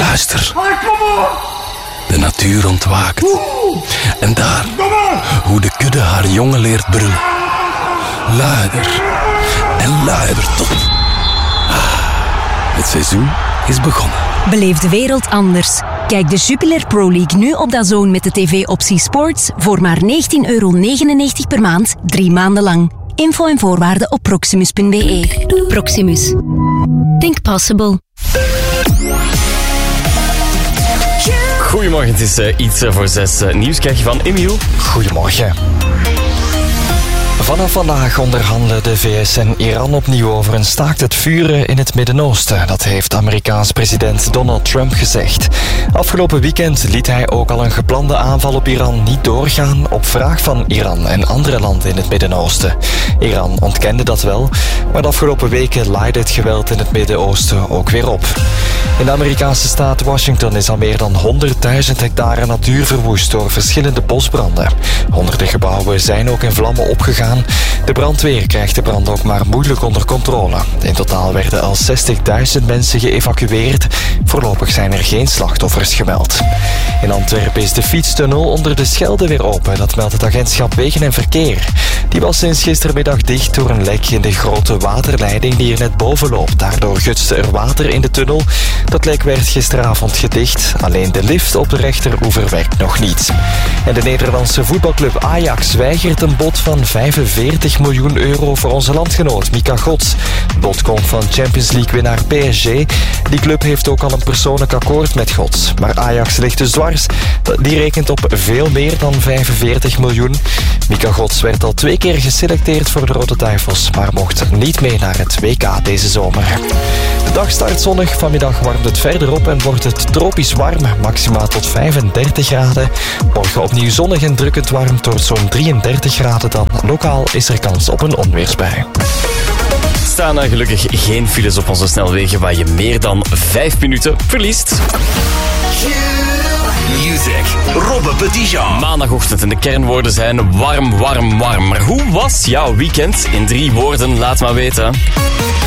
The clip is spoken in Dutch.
Luister. De natuur ontwaakt. En daar, hoe de kudde haar jongen leert brullen. Luider en luider tot... Het seizoen is begonnen. Beleef de wereld anders. Kijk de Jupiler Pro League nu op DAZN met de tv-optie Sports voor maar €19,99 per maand, 3 maanden lang. Info en voorwaarden op proximus.be. Proximus. Think possible. Goedemorgen, het is iets voor 6. Nieuws krijg je van Emiel. Goedemorgen. Vanaf vandaag onderhandelen de VS en Iran opnieuw over een staakt het vuren in het Midden-Oosten. Dat heeft Amerikaans president Donald Trump gezegd. Afgelopen weekend liet hij ook al een geplande aanval op Iran niet doorgaan op vraag van Iran en andere landen in het Midden-Oosten. Iran ontkende dat wel, maar de afgelopen weken laaide het geweld in het Midden-Oosten ook weer op. In de Amerikaanse staat Washington is al meer dan 100.000 hectare natuur verwoest door verschillende bosbranden. Honderden gebouwen zijn ook in vlammen opgegaan. De brandweer krijgt de brand ook maar moeilijk onder controle. In totaal werden al 60.000 mensen geëvacueerd. Voorlopig zijn er geen slachtoffers gemeld. In Antwerpen is de fietstunnel onder de Schelde weer open. Dat meldt het agentschap Wegen en Verkeer. Die was sinds gistermiddag dicht door een lek in de grote waterleiding die er net boven loopt. Daardoor gutste er water in de tunnel. Dat lek werd gisteravond gedicht. Alleen de lift op de rechteroever werkt nog niet. En de Nederlandse voetbalclub Ajax weigert een bod van €45 miljoen voor onze landgenoot Mika Gods. Het bod komt van Champions League-winnaar PSG. Die club heeft ook al een persoonlijk akkoord met Gods. Maar Ajax ligt dus dwars. Die rekent op veel meer dan 45 miljoen. Mika Gods werd al 2 keer geselecteerd voor de Rode Duivels, maar mocht niet mee naar het WK deze zomer. De dag start zonnig. Vanmiddag warmt het verder op en wordt het tropisch warm. Maximaal tot 35 graden. Morgen opnieuw zonnig en drukkend warm tot zo'n 33 graden dan. Lokaal is er kans op een onweersbui. Er staan gelukkig geen files op onze snelwegen waar je meer dan 5 minuten verliest. Music, Robbe Petitjean. Maandagochtend en de kernwoorden zijn warm, warm, warm. Maar hoe was jouw weekend? In 3 woorden, laat maar weten.